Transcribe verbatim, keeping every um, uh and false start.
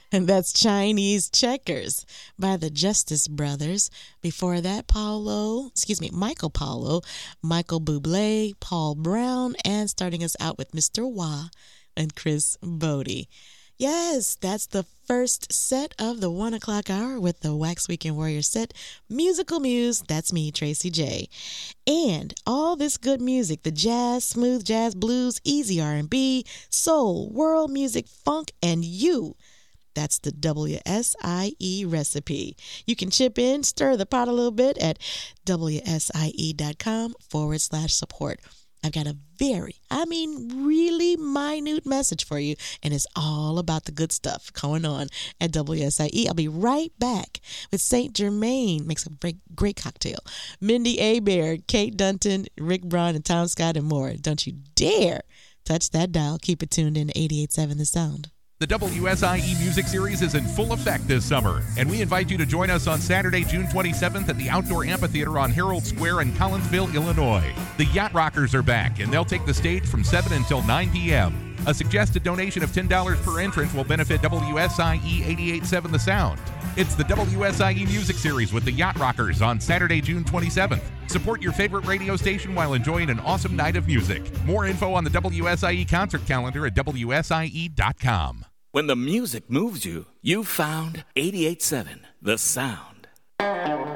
And that's Chinese Checkers by the Justice Brothers. Before that, Paulo, excuse me, Michael Paulo, Michael Bublé, Paul Brown, and starting us out with Mister Wah and Chris Bodie. Yes, that's the first set of the one o'clock hour with the Wax Weekend Warrior set. Musical Muse, that's me, Tracy J. And all this good music, the jazz, smooth jazz, blues, easy R and B, soul, world music, funk, and you. That's the W S I E recipe. You can chip in, stir the pot a little bit at WSIE.com forward slash support. I've got a very, I mean, really minute message for you, and it's all about the good stuff going on at W S I E. I'll be right back with Saint Germain, makes a great, great cocktail. Mindy Abair, Kate Dunton, Rick Braun, and Tom Scott, and more. Don't you dare touch that dial. Keep it tuned in to eighty-eight point seven The Sound. The W S I E Music Series is in full effect this summer, and we invite you to join us on Saturday, June twenty-seventh at the Outdoor Amphitheater on Herald Square in Collinsville, Illinois. The Yacht Rockers are back, and they'll take the stage from seven until nine p.m. A suggested donation of ten dollars per entrance will benefit W S I E eighty-eight point seven The Sound. It's the W S I E Music Series with the Yacht Rockers on Saturday, June twenty-seventh. Support your favorite radio station while enjoying an awesome night of music. More info on the W S I E concert calendar at W S I E dot com. When the music moves you, you found eighty-eight point seven The Sound.